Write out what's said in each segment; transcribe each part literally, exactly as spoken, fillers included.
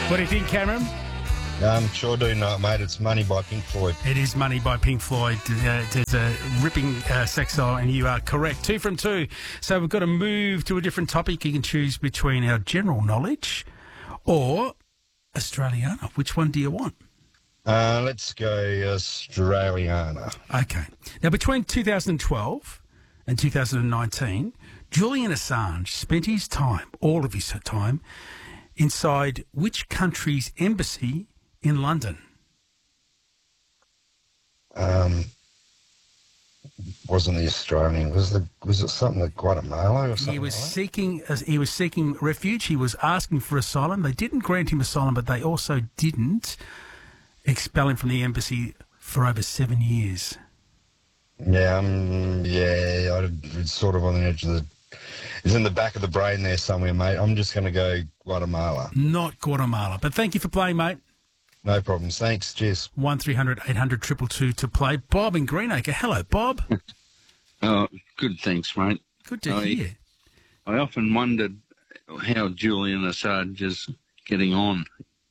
What do you think, Cameron? Um, sure do not, mate. It's Money by Pink Floyd. It is Money by Pink Floyd. Uh, it's a ripping uh, sex song, and you are correct. Two from two. So we've got to move to a different topic. You can choose between our general knowledge or Australiana. Which one do you want? Uh, let's go Australiana. Okay. Now, between two thousand twelve and two thousand nineteen, Julian Assange spent his time, all of his time, inside which country's embassy in London? Um, wasn't the Australian? Was the was it something like Guatemala or something? He was like that? seeking he was seeking refuge. He was asking for asylum. They didn't grant him asylum, but they also didn't expel him from the embassy for over seven years. Yeah, um, yeah. I, it's sort of on the edge of the. It's in the back of the brain there somewhere, mate. I'm just going to go Guatemala. Not Guatemala. But thank you for playing, mate. No problems. Thanks. Cheers. One three hundred eight hundred two two two to play. Bob in Greenacre. Hello, Bob. Oh, good, thanks, mate. Good to I, hear. I often wondered how Julian Assange is getting on.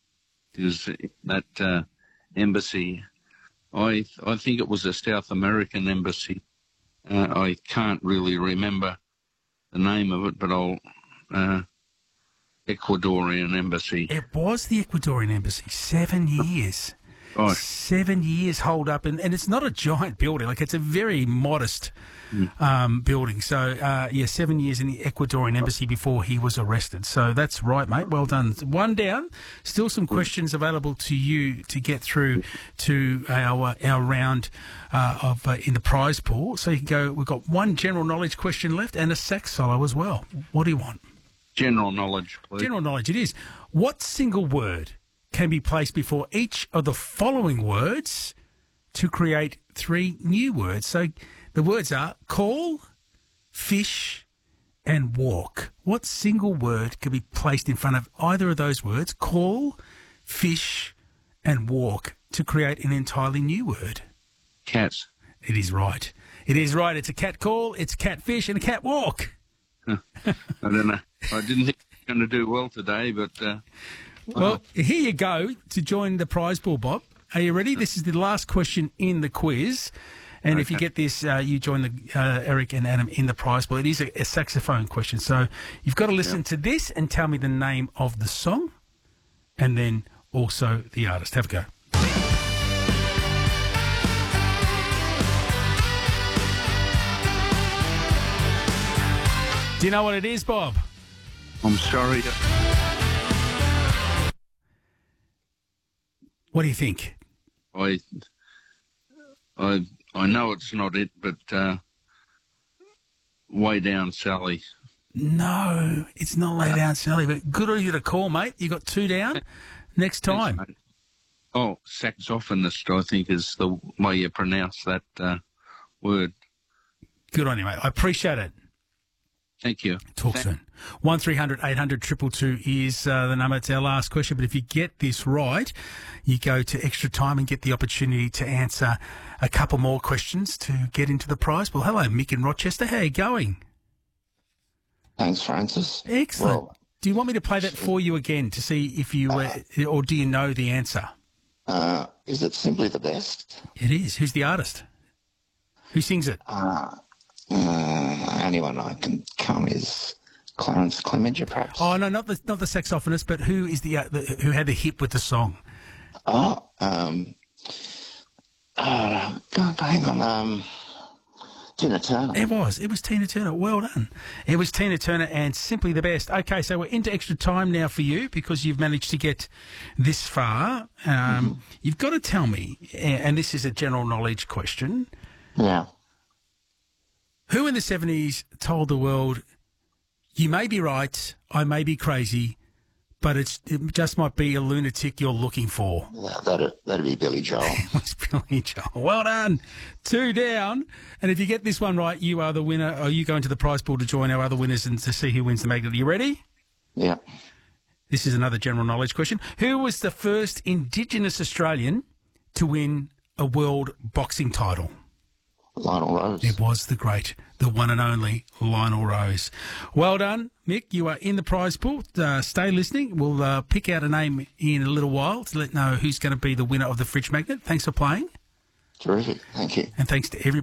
Is that uh, embassy? I I think it was a South American embassy. Uh, I can't really remember the name of it, but I'll uh, Ecuadorian embassy. It was the Ecuadorian embassy. Seven years. Right. Seven years hold up, and, and it's not a giant building. Like, it's a very modest um, building. So, uh, yeah, seven years in the Ecuadorian embassy before he was arrested. So that's right, mate. Well done. One down. Still some questions available to you to get through to our our round uh, of uh, in the prize pool. So you can go. We've got one general knowledge question left and a sax solo as well. What do you want? General knowledge, please. General knowledge. It is. What single word can be placed before each of the following words to create three new words? So the words are call, fish, and walk. What single word can be placed in front of either of those words, call, fish, and walk, to create an entirely new word? Cats. It is right. It is right. It's a cat call, it's cat fish, and a cat walk. I don't know. I didn't think I was going to do well today, but... Uh, Well, here you go to join the prize pool, Bob. Are you ready? This is the last question in the quiz. And okay. If you get this, uh, you join the uh, Eric and Adam in the prize pool. It is a, a saxophone question. So you've got to listen yeah. to this and tell me the name of the song and then also the artist. Have a go. Do you know what it is, Bob? I'm sorry. What do you think? I, I, I know it's not it, but uh, Way Down Sally. No, it's not Way Down Sally, but good on you to call, mate. You got two down. Next time. Thanks, oh, saxophonist, I think, is the way you pronounce that uh, word. Good on you, mate. I appreciate it. Thank you. Talk Thank- soon. one three hundred eight hundred two two two is uh, the number. It's our last question. But if you get this right, you go to extra time and get the opportunity to answer a couple more questions to get into the prize. Well, hello, Mick in Rochester. How are you going? Thanks, Francis. Excellent. Well, do you want me to play that for you again to see if you, uh, or do you know the answer? Uh, is it Simply the Best? It is. Who's the artist? Who sings it? Uh, uh, anyone I can come is Clarence Clemenger, perhaps. Oh no, not the not the saxophonist, but who is the, uh, the who had the hit with the song? Oh, um, uh, God, hang on, um, Tina Turner. It was. It was Tina Turner. Well done. It was Tina Turner and Simply the Best. Okay, so we're into extra time now for you because you've managed to get this far. Um, mm-hmm. You've got to tell me, and this is a general knowledge question. Yeah. Who in the seventies told the world, you may be right, I may be crazy, but it's, it just might be a lunatic you're looking for? Yeah, that'd, that'd be Billy Joel. It was Billy Joel. Well done. Two down. And if you get this one right, you are the winner. Or you go into the prize pool to join our other winners and to see who wins the magnet. Are you ready? Yeah. This is another general knowledge question. Who was the first Indigenous Australian to win a world boxing title? Lionel Rose. It was the great, the one and only Lionel Rose. Well done, Mick. You are in the prize pool. Uh, stay listening. We'll uh, pick out a name in a little while to let know who's going to be the winner of the fridge magnet. Thanks for playing. Terrific. Thank you. And thanks to everybody.